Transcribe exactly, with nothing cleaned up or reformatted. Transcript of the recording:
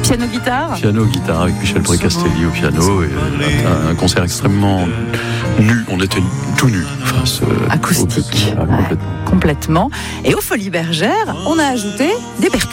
Piano-guitare Piano-guitare avec Michel Precastelli au piano. Et un, un concert extrêmement nu. On était tout nus face acoustique. au, complètement. Ouais, complètement. Et aux Folies Bergères, on a ajouté des percus.